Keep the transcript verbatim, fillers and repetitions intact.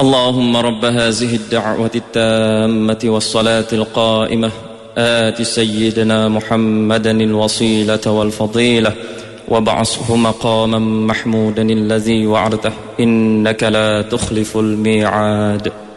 اللهم رب هذه الدعوة التامة والصلاة القائمة آت سيدنا محمدا الوصيلة والفضيلة وابعثه مقاما محمودا الذي وعدته إنك لا تخلف الميعاد.